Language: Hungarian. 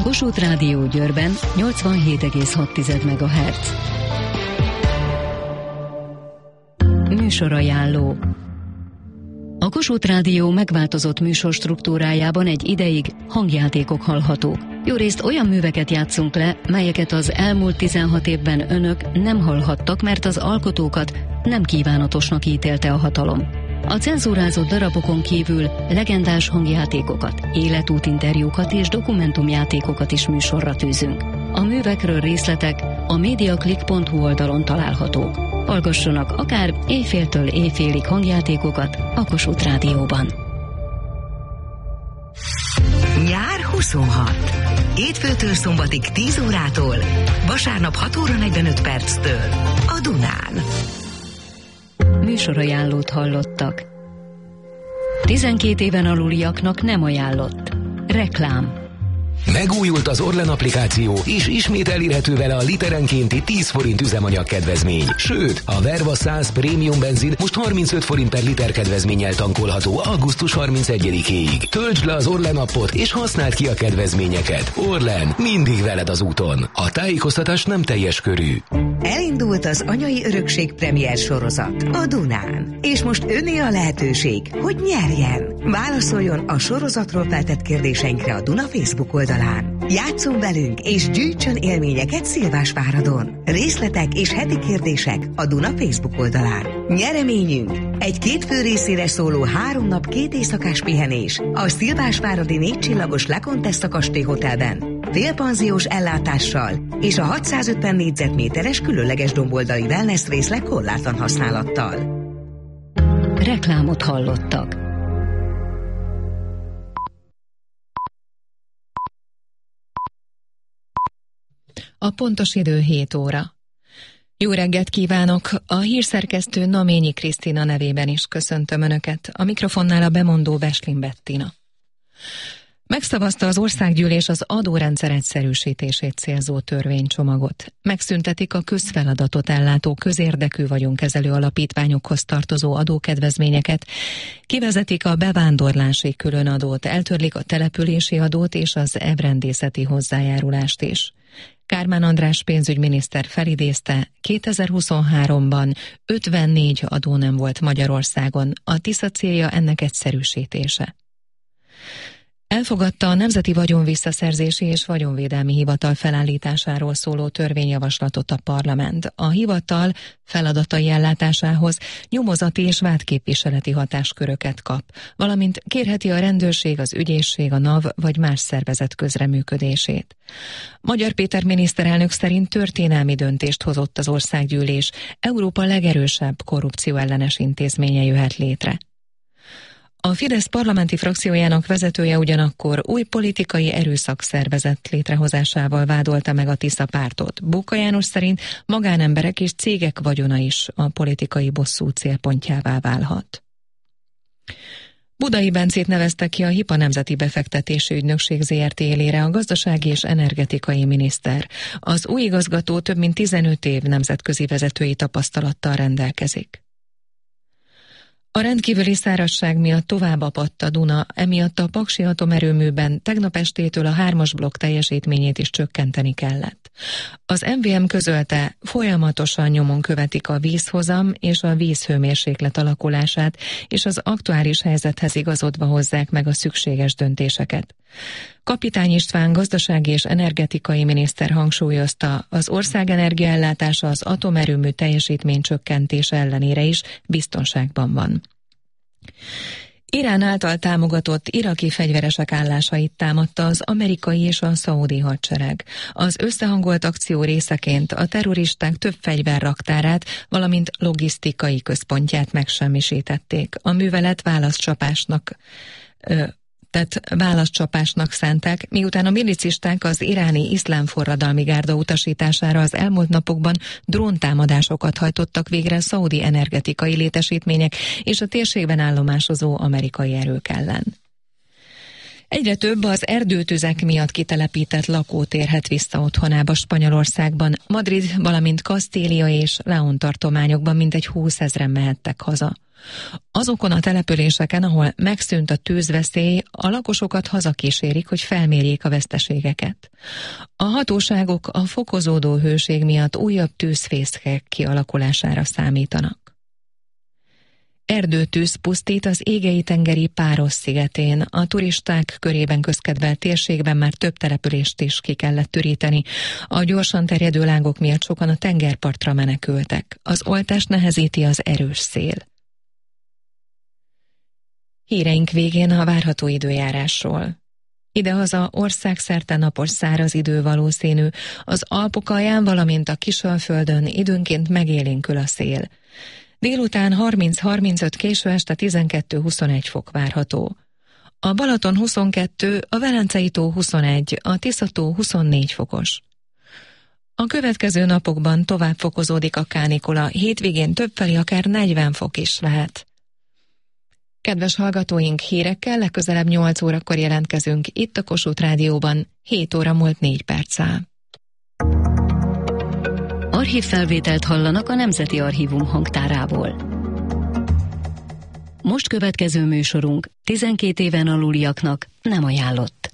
Kossuth Rádió Győrben 87,6 MHz. Műsorajánló. A Kossuth Rádió megváltozott műsorstruktúrájában egy ideig hangjátékok hallhatók. Jórészt olyan műveket játszunk le, melyeket az elmúlt 16 évben önök nem hallhattak, mert az alkotókat nem kívánatosnak ítélte a hatalom. A cenzúrázott darabokon kívül legendás hangjátékokat, életútinterjúkat és dokumentumjátékokat is műsorra tűzünk. A művekről részletek a mediaclick.hu oldalon találhatók. Hallgassanak akár éjféltől éjfélig hangjátékokat a Kossuth Rádióban. Nyár 26. Hétfőtől szombatig 10 órától, vasárnap 6 óra 45 perctől a Dunán. Műsorajánlót hallottak. 12 éven aluliaknak nem ajánlott. Reklám. Megújult az Orlen applikáció, és ismét elérhető vele a literenkénti 10 forint üzemanyag kedvezmény. Sőt, a Verva 100 prémium benzin most 35 forint per liter kedvezménnyel tankolható augusztus 31-éig. Töltsd le az Orlen appot, és használd ki a kedvezményeket. Orlen, mindig veled az úton. A tájékoztatás nem teljes körű. Elindult az Anyai Örökség premier sorozat a Dunán. És most öné a lehetőség, hogy nyerjen. Válaszoljon a sorozatról feltett kérdéseinkre a Duna Facebook oldalán. Játsszon velünk és gyűjtsön élményeket Szilvásváradon. Részletek és heti kérdések a Duna Facebook oldalán. Nyereményünk egy 2 fő részére szóló 3 nap 2 éjszakás pihenés a Szilvásváradi 4 csillagos Le Contessa kastély hotelben, félpanziós ellátással és a 650 négyzetméteres különleges domboldali wellness részleg korlátlan használattal. Reklámot hallottak. A pontos idő 7 óra. Jó reggelt kívánok! A hírszerkesztő Naményi Krisztina nevében is köszöntöm Önöket. A mikrofonnál a bemondó Veslin Bettina. Megszavazta az országgyűlés az adórendszer egyszerűsítését célzó törvénycsomagot. Megszüntetik a közfeladatot ellátó közérdekű vagyonkezelő alapítványokhoz tartozó adókedvezményeket, kivezetik a bevándorlási különadót, eltörlik a települési adót és az ebrendészeti hozzájárulást is. Kármán András pénzügyminiszter felidézte, 2023-ban 54 adó nem volt Magyarországon, a Tisza célja ennek egyszerűsítése. Elfogadta a Nemzeti Vagyonvisszaszerzési és Vagyonvédelmi Hivatal felállításáról szóló törvényjavaslatot a parlament. A hivatal feladatai ellátásához nyomozati és vádképviseleti hatásköröket kap, valamint kérheti a rendőrség, az ügyészség, a NAV vagy más szervezet közreműködését. Magyar Péter miniszterelnök szerint történelmi döntést hozott az országgyűlés, Európa legerősebb korrupcióellenes intézménye jöhet létre. A Fidesz parlamenti frakciójának vezetője ugyanakkor új politikai erőszakszervezet létrehozásával vádolta meg a Tisza pártot. Bóka János szerint magánemberek és cégek vagyona is a politikai bosszú célpontjává válhat. Budai Bencét nevezte ki a HIPA Nemzeti Befektetési Ügynökség ZRT élére a gazdasági és energetikai miniszter. Az új igazgató több mint 15 év nemzetközi vezetői tapasztalattal rendelkezik. A rendkívüli szárazság miatt tovább apadt a Duna, emiatt a Paksi atomerőműben tegnap estétől a 3-as blokk teljesítményét is csökkenteni kellett. Az MVM közölte, folyamatosan nyomon követik a vízhozam és a vízhőmérséklet alakulását, és az aktuális helyzethez igazodva hozzák meg a szükséges döntéseket. Kapitány István gazdasági és energetikai miniszter hangsúlyozta, az ország energiaellátása az atomerőmű teljesítmény csökkentése ellenére is biztonságban van. Irán által támogatott iraki fegyveresek állásait támadta az amerikai és a szaudi hadsereg. Az összehangolt akció részeként a terroristák több fegyverraktárát, valamint logisztikai központját megsemmisítették. A művelet válaszcsapásnak szánták, miután a milicisták az iráni iszlám forradalmi gárda utasítására az elmúlt napokban dróntámadásokat hajtottak végre szaudi energetikai létesítmények és a térségben állomásozó amerikai erők ellen. Egyre több az erdőtüzek miatt kitelepített lakó térhet vissza otthonába Spanyolországban. Madrid, valamint Kasztília és León tartományokban mintegy 20 000-en mehettek haza. Azokon a településeken, ahol megszűnt a tűzveszély, a lakosokat hazakísérik, hogy felmérjék a veszteségeket. A hatóságok a fokozódó hőség miatt újabb tűzfészkek kialakulására számítanak. Erdőtűz pusztít az Égei-tengeri Páros szigetén. A turisták körében közkedvelt térségben már több települést is ki kellett üríteni. A gyorsan terjedő lángok miatt sokan a tengerpartra menekültek. Az oltást nehezíti az erős szél. Híreink végén a várható időjárásról. Idehaza országszerte napos száraz idő valószínű, az Alpok alján, valamint a Kisalföldön időnként megélénkül a szél. Délután 30-35, késő este 12-21 fok várható. A Balaton 22, a Velencei tó 21, a Tisza-tó 24 fokos. A következő napokban tovább fokozódik a kánikula, hétvégén többfelé akár 40 fok is lehet. Kedves hallgatóink, hírekkel legközelebb 8 órakor jelentkezünk itt a Kossuth Rádióban, 7 óra múlt 4 perccel. Archívfelvételt hallanak a Nemzeti Archívum hangtárából. Most következő műsorunk 12 éven aluliaknak nem ajánlott.